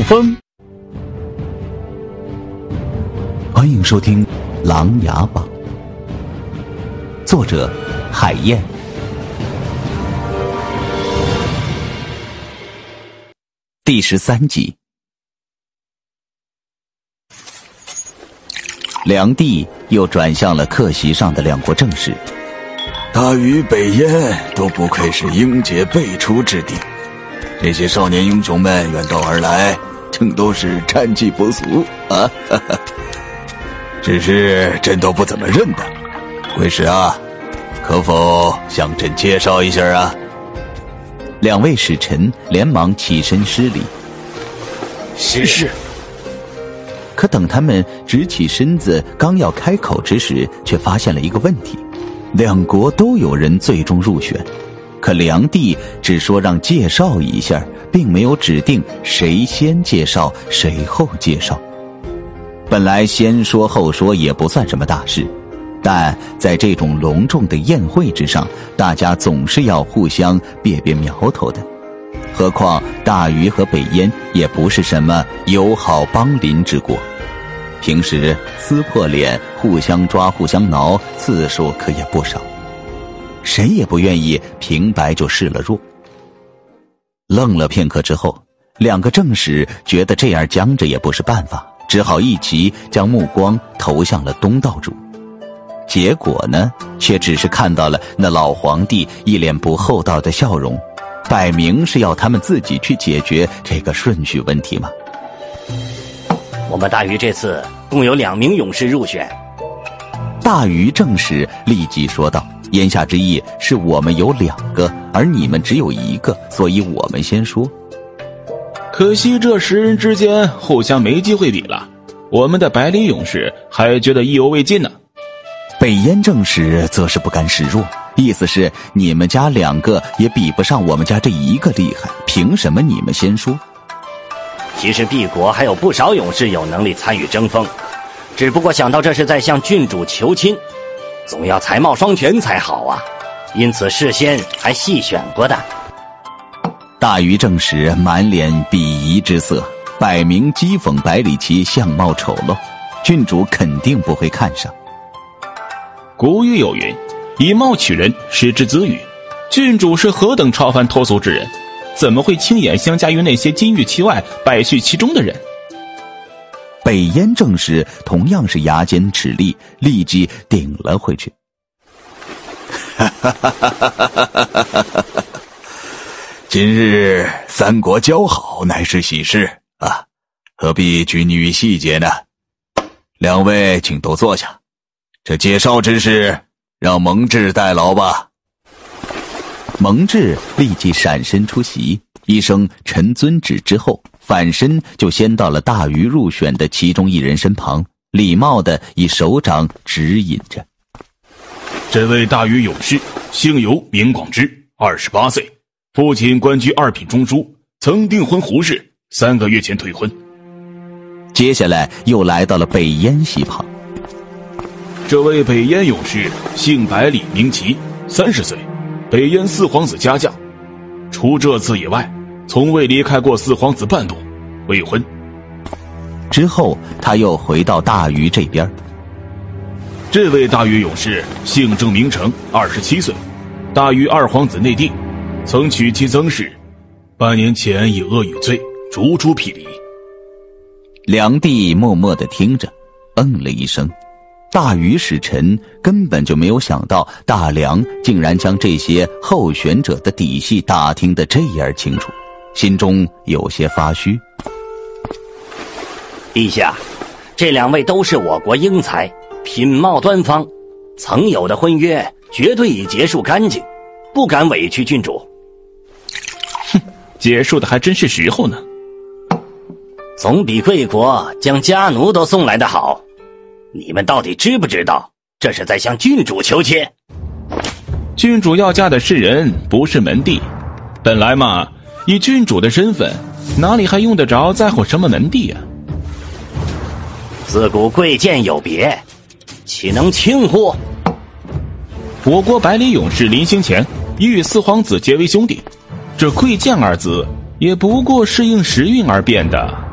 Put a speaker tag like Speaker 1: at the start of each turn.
Speaker 1: 风。欢迎收听《琅琊榜》，作者海燕。第13集。梁帝又转向了客席上的两国正士。
Speaker 2: 大禹、北燕都不愧是英杰辈出之地，这些少年英雄们远道而来，正都是战绩不俗啊！只是朕都不怎么认得。贵使啊，可否向朕介绍一下啊？
Speaker 1: 两位使臣连忙起身施礼。
Speaker 3: 是。
Speaker 1: 可等他们直起身子刚要开口之时，却发现了一个问题：两国都有人最终入选，可梁帝只说让介绍一下，并没有指定谁先介绍谁后介绍。本来先说后说也不算什么大事，但在这种隆重的宴会之上，大家总是要互相别别苗头的。何况大禹和北燕也不是什么友好邦邻之国，平时撕破脸互相抓互相挠次数可也不少，谁也不愿意平白就示了弱。愣了片刻之后，两个正使觉得这样僵着也不是办法，只好一齐将目光投向了东道主。结果呢，却只是看到了那老皇帝一脸不厚道的笑容，摆明是要他们自己去解决这个顺序问题嘛。
Speaker 3: 我们大禹这次共有2名勇士入选。
Speaker 1: 大禹正使立即说道，言下之意是我们有2个，而你们只有1个，所以我们先说。
Speaker 4: 可惜这10人之间互相没机会比了，我们的百里勇士还觉得意犹未尽呢。
Speaker 1: 北燕正使则是不甘示弱，意思是你们家2个也比不上我们家这1个厉害，凭什么你们先说？
Speaker 3: 其实敝国还有不少勇士有能力参与争锋，只不过想到这是在向郡主求亲，总要才貌双全才好啊，因此事先还细选过的。
Speaker 1: 大禹正使满脸鄙夷之色，摆明讥讽百里奚相貌丑陋，郡主肯定不会看上。
Speaker 4: 古语有云，以貌取人，失之子语。郡主是何等超凡脱俗之人，怎么会轻眼相加于那些金玉其外败絮其中的人？
Speaker 1: 北燕正使同样是牙尖齿利，立即顶了回去。
Speaker 2: 今日3国交好，乃是喜事啊，何必拘泥于细节呢？2位请都坐下，这介绍之事让蒙挚代劳吧。
Speaker 1: 蒙挚立即闪身出席，一声臣遵旨之后，反身就先到了大禹入选的其中1人身旁，礼貌地以手掌指引着。
Speaker 4: 这位大禹勇士姓尤名广之，28岁，父亲官居2品中书，曾订婚胡氏，3个月前退婚。
Speaker 1: 接下来又来到了北燕席旁。
Speaker 4: 这位北燕勇士姓百里名齐，30岁，北燕4皇子家将，除这次以外，从未离开过4皇子半步，未婚。
Speaker 1: 之后他又回到大禹这边。
Speaker 4: 这位大禹勇士姓郑名成，27岁，大禹2皇子内定，曾娶妻曾氏，半年前以恶语罪逐出辟离。
Speaker 1: 梁帝默默地听着，嗯了一声。大禹使臣根本就没有想到大梁竟然将这些候选者的底细打听得这样清楚，心中有些发虚。
Speaker 3: 陛下，这2位都是我国英才，品貌端方，曾有的婚约绝对已结束干净，不敢委屈郡主。
Speaker 4: 哼，结束的还真是时候呢。
Speaker 3: 总比贵国将家奴都送来的好。你们到底知不知道，这是在向郡主求亲？
Speaker 4: 郡主要嫁的是人，不是门第。本来嘛，以郡主的身份，哪里还用得着在乎什么门第啊？
Speaker 3: 自古贵贱有别，岂能轻忽？
Speaker 4: 我国百里勇士临行前已与4皇子结为兄弟，这贵贱2字也不过是应时运而变的。